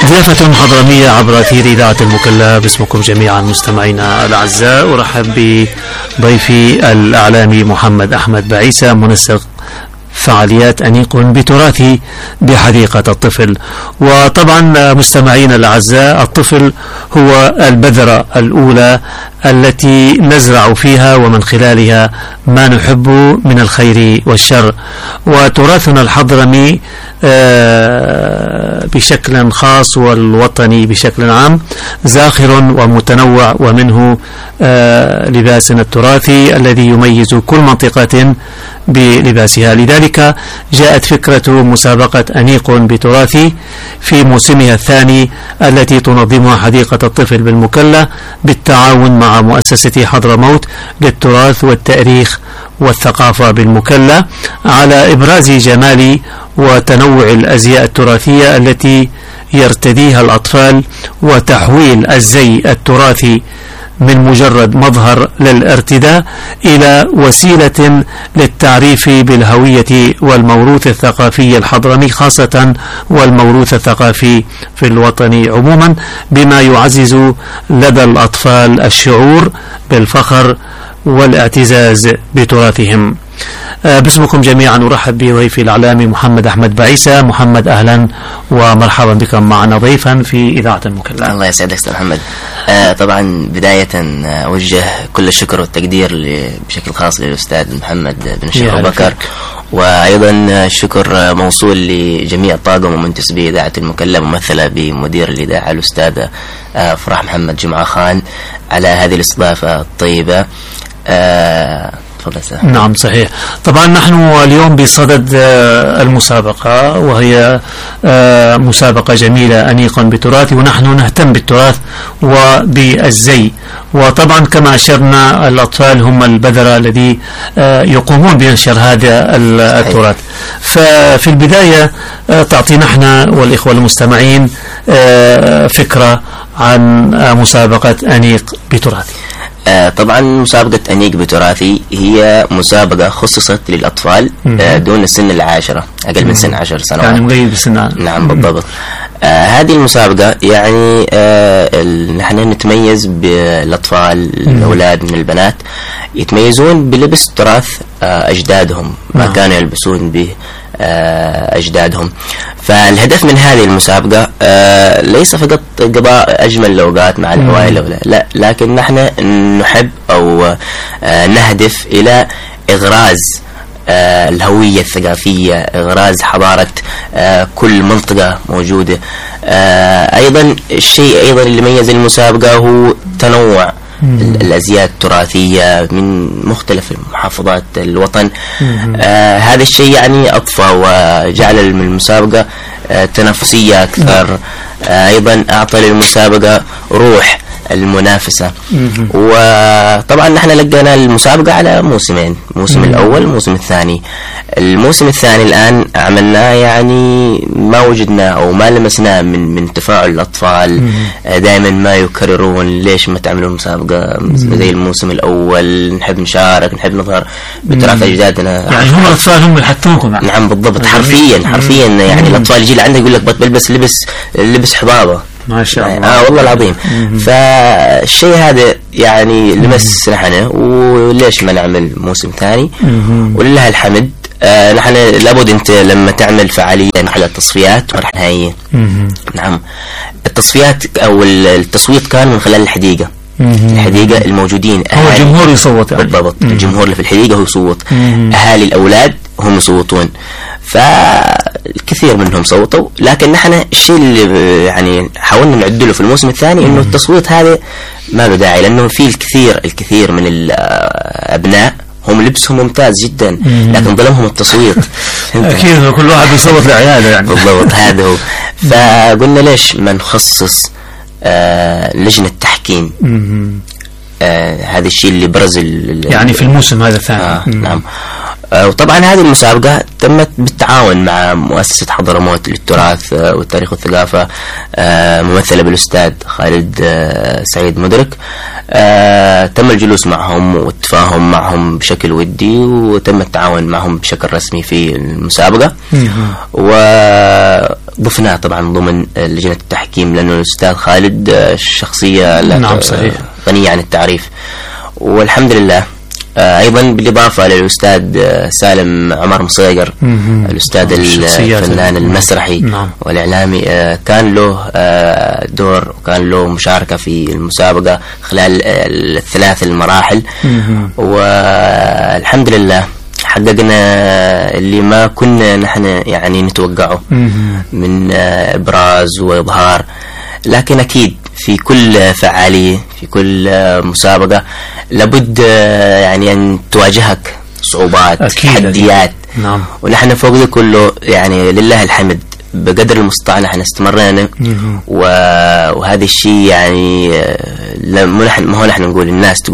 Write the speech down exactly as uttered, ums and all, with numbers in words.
ضيافة حضرمية عبر أثير إذاعة المكلا. باسمكم جميعا مستمعينا الأعزاء، أرحب بضيفي الإعلامي محمد أحمد بعيسى، منسق فعاليات أنيق بتراثي بحديقة الطفل. وطبعا مستمعين الأعزاء، الطفل هو البذرة الأولى التي نزرع فيها ومن خلالها ما نحب من الخير والشر. وتراثنا الحضرمي بشكل خاص والوطني بشكل عام زاخر ومتنوع، ومنه لباسنا التراثي الذي يميز كل منطقة بلباسها. لذلك جاءت فكرة مسابقة أنيق بتراثي في موسمها الثاني التي تنظمها حديقة الطفل بالمكلا بالتعاون مع مؤسسة حضرموت للتراث والتاريخ والثقافة بالمكلا، على إبراز جمال وتنوع الأزياء التراثية التي يرتديها الأطفال، وتحويل الزي التراثي من مجرد مظهر للارتداء إلى وسيلة للتعريف بالهوية والموروث الثقافي الحضرمي خاصة، والموروث الثقافي في الوطن عموما، بما يعزز لدى الأطفال الشعور بالفخر والاعتزاز بتراثهم. باسمكم جميعا أرحب بضيفي الإعلامي محمد أحمد بعيسى. محمد، أهلا ومرحبا بكم معنا ضيفا في إذاعة المكلا. الله يسعدك أستاذ محمد. آه طبعا بداية أوجه كل الشكر والتقدير بشكل خاص للأستاذ محمد بن الشيخ أبو بكر، وأيضا الشكر موصول لجميع الطاقم ومنتسبي إذاعة المكلا ممثلة بمدير الإذاعة الأستاذ آه فرح محمد جمعة خان على هذه الاستضافة الطيبة. آه نعم صحيح. طبعا نحن اليوم بصدد المسابقة، وهي مسابقة جميلة أنيق بتراثي، ونحن نهتم بالتراث وبالزي. وطبعا كما أشرنا الأطفال هم البذرة الذي يقومون بنشر هذا التراث. ففي البداية تعطينا احنا والإخوة المستمعين فكرة عن مسابقة أنيق بتراثي. آه طبعا مسابقة أنيق بتراثي هي مسابقة خصصت للأطفال آه دون السن العاشرة، أقل من سن عشر سنوات، يعني مقيد بالسن. نعم بالضبط. آه هذه المسابقة يعني آه نحن نتميز بالأطفال الأولاد من البنات يتميزون بلبس تراث آه أجدادهم، ما نعم. كانوا يلبسون به أجدادهم. فالهدف من هذه المسابقة آه ليس فقط قضاء أجمل الأوقات مع العوائل، لا، لكن نحن نحب أو آه نهدف إلى إغراز آه الهوية الثقافية، إغراز حضارة آه كل منطقة موجودة. آه أيضا الشيء أيضا اللي يميز المسابقة هو تنوع الأزياء التراثية من مختلف محافظات الوطن. آه هذا الشيء يعني أضفى وجعل المسابقة آه تنافسية أكثر. آه أيضا أعطى للمسابقة روح المنافسة. وطبعا نحن لقينا المسابقة على موسمين، موسم الأول موسم الثاني. الموسم الثاني الآن عملناه يعني ما وجدنا أو ما لمسناه من من تفاعل الأطفال. دائما ما يكررون ليش ما تعملون مسابقة زي الموسم الأول، نحب نشارك، نحب نظهر بتراث أجدادنا. يعني هم الأطفال هم يحثونكم. نعم بالضبط، حرفيا حرفيا يعني الأطفال يجي لعندك يقول لك بلبس لبس لبس حضابة ما شاء الله. آه والله العظيم. فالشيء هذا يعني لمس نحن، وليش ما نعمل موسم ثاني؟ ولله الحمد. آه نحن لابد أنت لما تعمل فعالية على التصفيات مرحلة نهائية. نعم التصفيات أو التصويت كان من خلال الحديقة. الحديقة الموجودين هو الجمهور يصوت يعني. بالضبط، الجمهور اللي في الحديقة هو يصوت، أهالي الأولاد هم يصوتون، فالكثير منهم صوتوا. لكن نحن الشيء اللي يعني حاولنا نعدله في الموسم الثاني انه التصويت هذا ما له داعي، لانه في الكثير الكثير من الابناء هم لبسهم ممتاز جدا لكن ظلمهم التصويت. اكيد كل واحد يصوت لعياله يعني. بالضبط هذا هو. فقلنا ليش ما نخصص آه لجنة تحكيم. آه هذا الشيء اللي برز يعني في الموسم هذا الثاني. آه نعم. وطبعا هذه المسابقة تمت بالتعاون مع مؤسسة حضرموت للتراث والتاريخ والثقافة، ممثلة بالأستاذ خالد سعيد مدرك. تم الجلوس معهم والتفاهم معهم بشكل ودي، وتم التعاون معهم بشكل رسمي في المسابقة. وضفنا طبعا ضمن لجنة التحكيم، لأنه الأستاذ خالد شخصية نعم صحيح غنية عن التعريف، والحمد لله. أيضا بالإضافة للأستاذ سالم عمر مصيقر، الأستاذ الفنان المسرحي نعم. والإعلامي، كان له دور وكان له مشاركة في المسابقة خلال الثلاث المراحل، والحمد لله حققنا اللي ما كنا نحن يعني نتوقعه من إبراز وإظهار. لكن أكيد في كل فعالية، في كل مسابقة لابد يعني أن تواجهك صعوبات، تحديات. نعم. ونحن فوق ذلك كله يعني لله الحمد بقدر المستطاع نحن استمرنا، وهذا الشيء يعني ما هو نحن نقول الناس